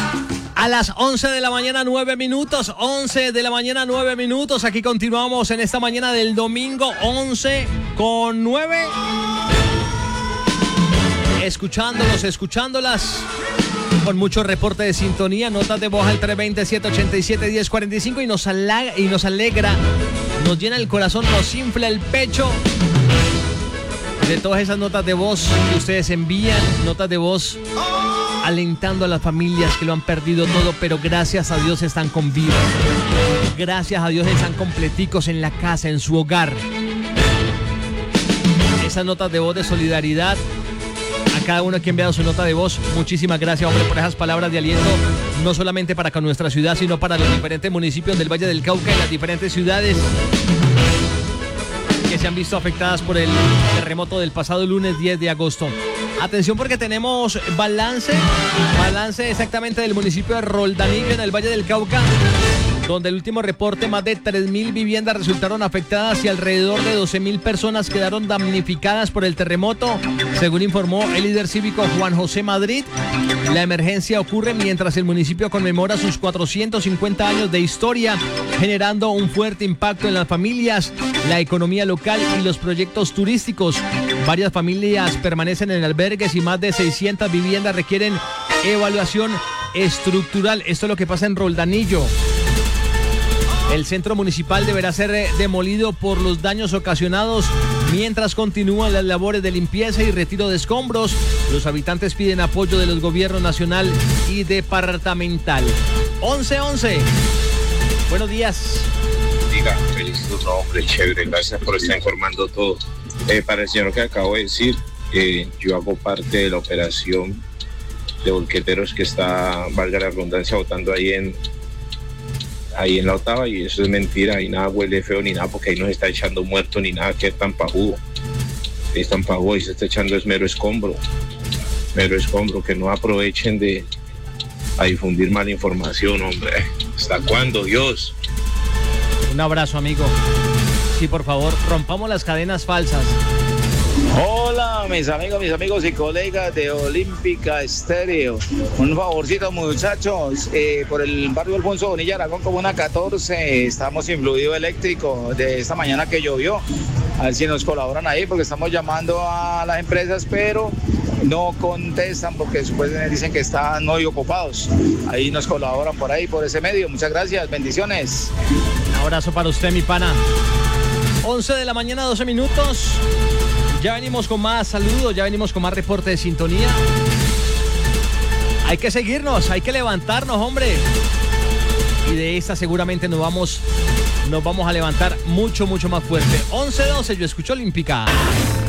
A las 11 de la mañana, 9 minutos. 11 de la mañana, 9 minutos. Aquí continuamos en esta mañana del domingo, 11:09. Escuchándolas. Con mucho reporte de sintonía. Notas de voz al 320-787-1045. Y nos alegra, nos llena el corazón, nos infla el pecho de todas esas notas de voz que ustedes envían. Notas de voz alentando a las familias que lo han perdido todo, pero gracias a Dios están con vida. Gracias a Dios están completicos en la casa, en su hogar. Esas notas de voz de solidaridad, a cada uno que ha enviado su nota de voz, muchísimas gracias, hombre, por esas palabras de aliento, no solamente para con nuestra ciudad, sino para los diferentes municipios del Valle del Cauca y las diferentes ciudades que se han visto afectadas por el terremoto del pasado lunes 10 de agosto. Atención, porque tenemos balance exactamente del municipio de Roldanillo en el Valle del Cauca, donde el último reporte, más de 3.000 viviendas resultaron afectadas y alrededor de 12.000 personas quedaron damnificadas por el terremoto, según informó el líder cívico Juan José Madrid. La emergencia ocurre mientras el municipio conmemora sus 450 años de historia, generando un fuerte impacto en las familias, la economía local y los proyectos turísticos. Varias familias permanecen en albergues y más de 600 viviendas requieren evaluación estructural. Esto es lo que pasa en Roldanillo. El centro municipal deberá ser demolido por los daños ocasionados mientras continúan las labores de limpieza y retiro de escombros. Los habitantes piden apoyo de los gobiernos nacional y departamental. 11:11. Buenos días. Diga, feliz turno, hombre, chévere, gracias por estar informando todo. Para el señor que acabo de decir, yo hago parte de la operación de volqueteros que está, valga la redundancia, botando ahí en la Otava, y eso es mentira, ahí nada huele feo ni nada, porque ahí no se está echando muerto ni nada, que es tan pajudo. Es tan pajudo y se está echando es mero escombro, que no aprovechen a difundir mala información, hombre. ¿Hasta cuándo, Dios? Un abrazo, amigo. Sí, por favor, rompamos las cadenas falsas. Hola, mis amigos y colegas de Olímpica Estéreo. Un favorcito, muchachos, por el barrio Alfonso Bonilla, Aragón, Comuna 14, estamos sin fluido eléctrico de esta mañana que llovió. A ver si nos colaboran ahí, porque estamos llamando a las empresas, pero no contestan porque supuestamente dicen que están muy ocupados. Ahí nos colaboran por ahí, por ese medio. Muchas gracias, bendiciones. Un abrazo para usted, mi pana. 11 de la mañana, 12 minutos. Ya venimos con más saludos, ya venimos con más reporte de sintonía. Hay que seguirnos, hay que levantarnos, hombre. Y de esta seguramente nos vamos a levantar mucho más fuerte. 11:12, yo escucho Olímpica.